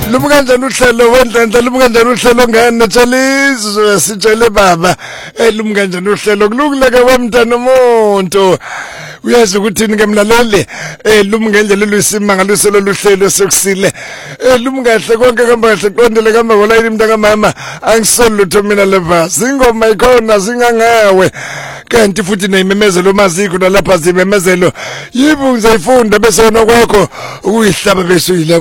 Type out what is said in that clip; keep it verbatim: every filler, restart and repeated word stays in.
Lumi kanjani uhlelo wendlela lumi kanjani uhlelo ngane tshalizwe sitshele baba eh lumi kanjani uhlelo kululeke wemntana umuntu uyazi ukuthini ke mlaleli eh lumi ngendlela luyisimangaliso loluhlelo sokusile eh lumi kahle konke kamba kahle qondele kamba ngolayini mntaka mama angisolutho mina levasi ingoma ikhona singangawe kanti futhi neyimemezelo mazikho nalapha zimemezelo yibu ngizayifunda bese wena kwakho ukuyihlaba bese uyile